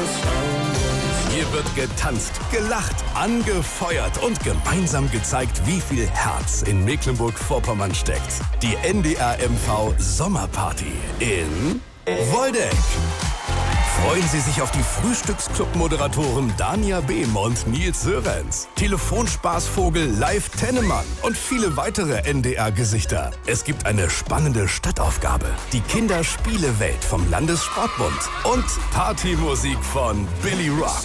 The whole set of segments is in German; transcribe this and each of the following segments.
Hier wird getanzt, gelacht, angefeuert und gemeinsam gezeigt, wie viel Herz in Mecklenburg-Vorpommern steckt. Die NDR MV Sommerparty in Woldeck. Freuen Sie sich auf die Frühstücksclub-Moderatoren Dania Behm und Nils Sörenz, Telefonspaßvogel Live Tennemann und viele weitere NDR-Gesichter. Es gibt eine spannende Stadtaufgabe, die Kinderspielewelt vom Landessportbund und Partymusik von Billy Rock.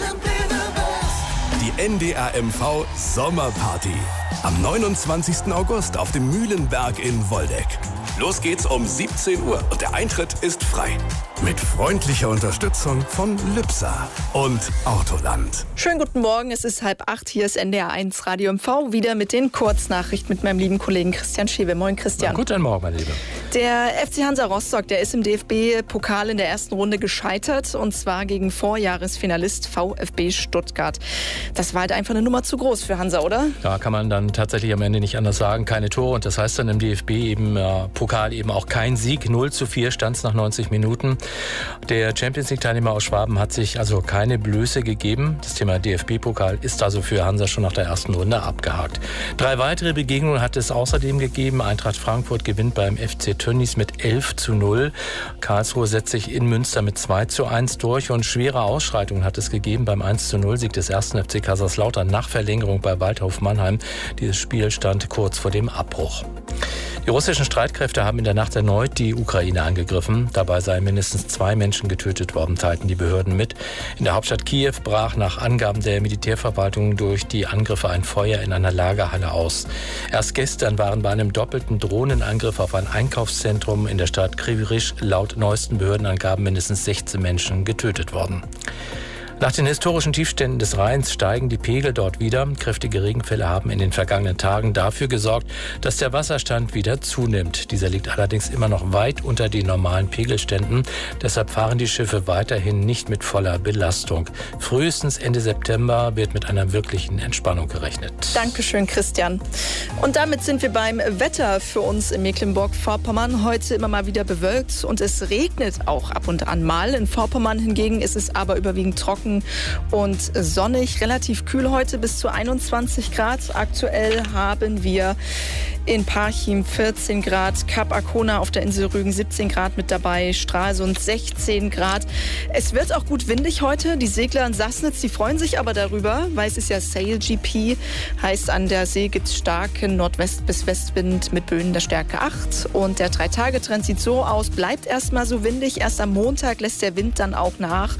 Die NDR MV Sommerparty am 29. August auf dem Mühlenberg in Woldeck. Los geht's um 17 Uhr und der Eintritt ist frei. Mit freundlicher Unterstützung von Lübser und Autoland. Schönen guten Morgen, es ist 7:30, hier ist NDR 1 Radio MV, wieder mit den Kurznachrichten mit meinem lieben Kollegen Christian Schewe. Moin Christian. Guten Morgen, mein Lieber. Der FC Hansa Rostock, der ist im DFB-Pokal in der ersten Runde gescheitert, und zwar gegen Vorjahresfinalist VfB Stuttgart. Das war halt einfach eine Nummer zu groß für Hansa, oder? Da kann man dann tatsächlich am Ende nicht anders sagen, keine Tore, und das heißt dann im DFB eben Pokal eben auch kein Sieg. 0:4 stand es nach 90 Minuten. Der Champions-League-Teilnehmer aus Schwaben hat sich also keine Blöße gegeben. Das Thema DFB-Pokal ist also für Hansa schon nach der ersten Runde abgehakt. 3 weitere Begegnungen hat es außerdem gegeben. Eintracht Frankfurt gewinnt beim FC Tönnies mit 11:0. Karlsruhe setzt sich in Münster mit 2:1 durch, und schwere Ausschreitungen hat es gegeben beim 1:0-Sieg des 1. FC Kaiserslautern nach Verlängerung bei Waldhof Mannheim. Dieses Spiel stand kurz vor dem Abbruch. Die russischen Streitkräfte haben in der Nacht erneut die Ukraine angegriffen. Dabei seien mindestens 2 Menschen getötet worden, teilten die Behörden mit. In der Hauptstadt Kiew brach nach Angaben der Militärverwaltung durch die Angriffe ein Feuer in einer Lagerhalle aus. Erst gestern waren bei einem doppelten Drohnenangriff auf ein Einkaufszentrum in der Stadt Krivisch laut neuesten Behördenangaben mindestens 16 Menschen getötet worden. Nach den historischen Tiefständen des Rheins steigen die Pegel dort wieder. Kräftige Regenfälle haben in den vergangenen Tagen dafür gesorgt, dass der Wasserstand wieder zunimmt. Dieser liegt allerdings immer noch weit unter den normalen Pegelständen. Deshalb fahren die Schiffe weiterhin nicht mit voller Belastung. Frühestens Ende September wird mit einer wirklichen Entspannung gerechnet. Dankeschön, Christian. Und damit sind wir beim Wetter für uns in Mecklenburg-Vorpommern. Heute immer mal wieder bewölkt und es regnet auch ab und an mal. In Vorpommern hingegen ist es aber überwiegend trocken und sonnig, relativ kühl heute, bis zu 21 Grad. Aktuell haben wir in Parchim 14 Grad, Kap Arkona auf der Insel Rügen 17 Grad mit dabei, Stralsund 16 Grad. Es wird auch gut windig heute. Die Segler in Sassnitz, die freuen sich aber darüber, weil es ist ja Sail GP. Heißt, an der See gibt es starken Nordwest- bis Westwind mit Böen der Stärke 8. Und der 3-Tage-Trend sieht so aus, bleibt erstmal so windig. Erst am Montag lässt der Wind dann auch nach.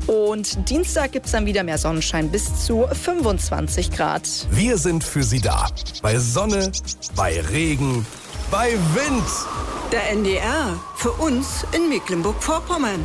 Und Dienstag gibt es dann wieder mehr Sonnenschein bis zu 25 Grad. Wir sind für Sie da. Bei Sonne, bei Regen, bei Wind. Der NDR, für uns in Mecklenburg-Vorpommern.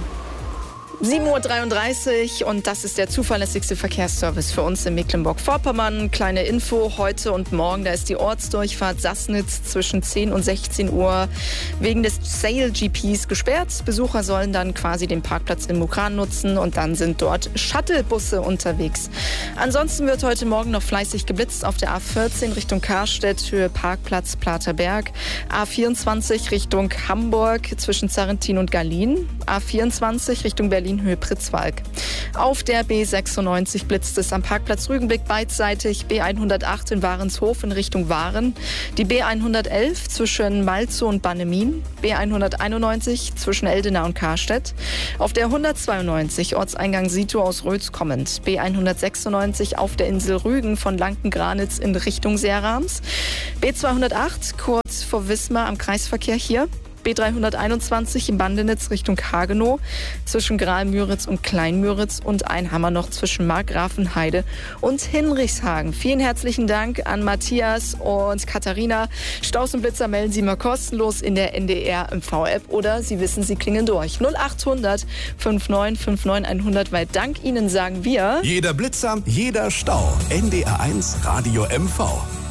7:33 Uhr und das ist der zuverlässigste Verkehrsservice für uns in Mecklenburg-Vorpommern. Kleine Info, heute und morgen, da ist die Ortsdurchfahrt Sassnitz zwischen 10 und 16 Uhr wegen des Sail GPs gesperrt. Besucher sollen dann quasi den Parkplatz in Mukran nutzen und dann sind dort Shuttlebusse unterwegs. Ansonsten wird heute Morgen noch fleißig geblitzt auf der A14 Richtung Karstedt, Höhe Parkplatz Platerberg. A24 Richtung Hamburg zwischen Zarrentin und Garlin. A24 Richtung Berlin, Höhe Pritzwalk. Auf der B96 blitzt es am Parkplatz Rügenblick beidseitig. B108 in Warenshof in Richtung Waren. Die B111 zwischen Malzow und Bannemin. B191 zwischen Eldena und Karstedt. Auf der 192 Ortseingang Sito aus Rötz kommend. B196 auf der Insel Rügen von Lanken-Granitz in Richtung Seerams. B208 kurz vor Wismar am Kreisverkehr hier. B321 im Bandenitz Richtung Hagenow zwischen Graal-Müritz und Klein-Müritz und ein Hammer noch zwischen Markgrafenheide und Hinrichshagen. Vielen herzlichen Dank an Matthias und Katharina. Staus und Blitzer melden Sie mal kostenlos in der NDR MV-App oder Sie wissen, Sie klingen durch. 0800 5959 100, weil dank Ihnen sagen wir: Jeder Blitzer, jeder Stau. NDR 1 Radio MV.